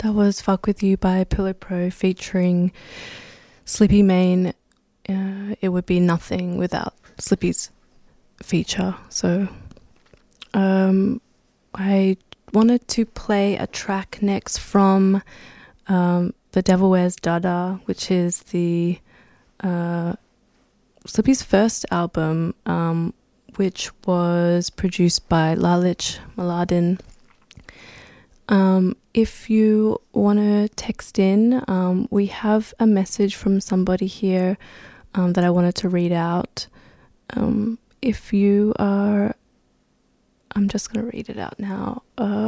That was Fuck With You by Pillow Pro featuring Slippy Main. It would be nothing without Slippy's feature. So I wanted to play a track next from The Devil Wears Dada, which is the Slippy's first album, which was produced by Lalich Maladin. If you want to text in, we have a message from somebody here that I wanted to read out. If you are... I'm just going to read it out now.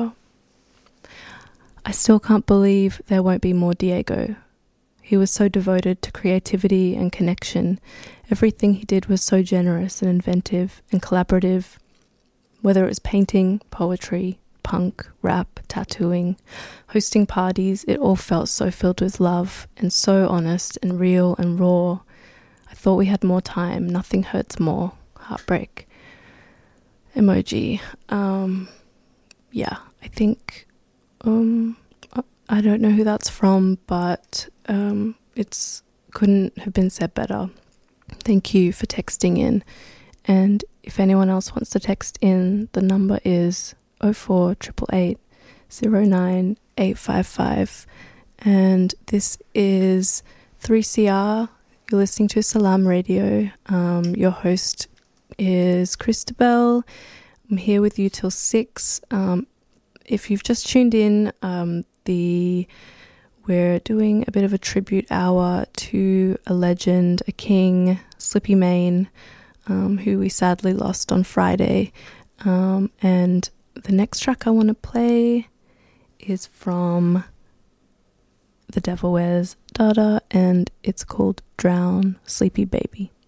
I still can't believe there won't be more Diego. He was so devoted to creativity and connection. Everything he did was so generous and inventive and collaborative, whether it was painting, poetry, punk, rap, tattooing, hosting parties. It all felt so filled with love and so honest and real and raw. I thought we had more time. Nothing hurts more. Heartbreak. Emoji. Yeah, I think I don't know who that's from, but it's couldn't have been said better. Thank you for texting in. And if anyone else wants to text in, the number is 0488 09855, and this is 3CR. You're listening to Salam Radio. Your host is Christabel. I'm here with you till 6. If you've just tuned in, we're doing a bit of a tribute hour to a legend, a king, Slippy Main, who we sadly lost on Friday. And the next track I want to play is from The Devil Wears Dada, and it's called Drown, Sleepy Baby.